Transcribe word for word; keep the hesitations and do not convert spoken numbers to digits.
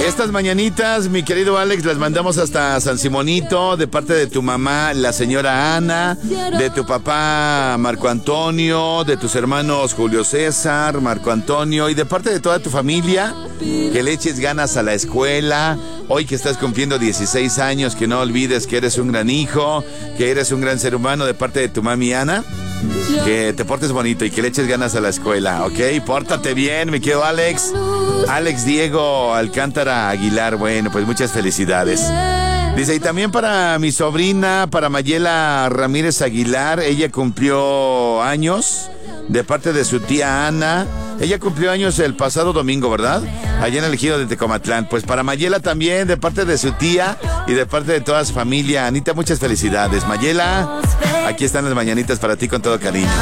Estas mañanitas, mi querido Alex, las mandamos hasta San Simonito, de parte de tu mamá, la señora Ana, de tu papá, Marco Antonio, de tus hermanos Julio César, Marco Antonio, y de parte de toda tu familia, que le eches ganas a la escuela. Hoy que estás cumpliendo dieciséis años, que no olvides que eres un gran hijo, que eres un gran ser humano, de parte de tu mami Ana. Que te portes bonito y que le eches ganas a la escuela, ¿ok? Pórtate bien, mi querido Alex. Alex Diego Alcántara Aguilar, bueno, pues muchas felicidades. Dice, y también para mi sobrina, para Mayela Ramírez Aguilar, ella cumplió años, de parte de su tía Ana. Ella cumplió años el pasado domingo, ¿verdad? Allá en el ejido de Tecomatlán. Pues para Mayela también, de parte de su tía y de parte de toda su familia. Anita, muchas felicidades. Mayela, aquí están las mañanitas para ti con todo cariño.